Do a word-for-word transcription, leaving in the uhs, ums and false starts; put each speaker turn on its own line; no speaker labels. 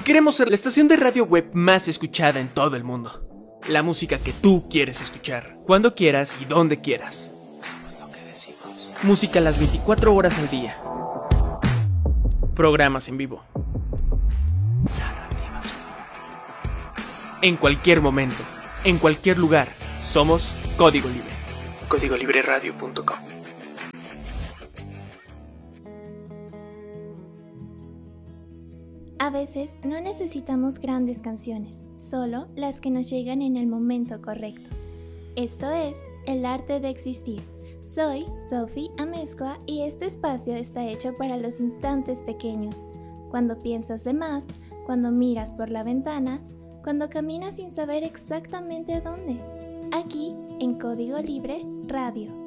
Queremos ser la estación de radio web más escuchada en todo el mundo. La música que tú quieres escuchar, cuando quieras y donde quieras. Pues lo que decimos. Música las veinticuatro horas al día. Programas en vivo. Narrativas. En cualquier momento, en cualquier lugar, somos Código Libre. código libre radio punto com.
A veces no necesitamos grandes canciones, solo las que nos llegan en el momento correcto. Esto es El Arte de Existir. Soy Sophie Amezcua y este espacio está hecho para los instantes pequeños. Cuando piensas de más, cuando miras por la ventana, cuando caminas sin saber exactamente a dónde. Aquí en Código Libre Radio.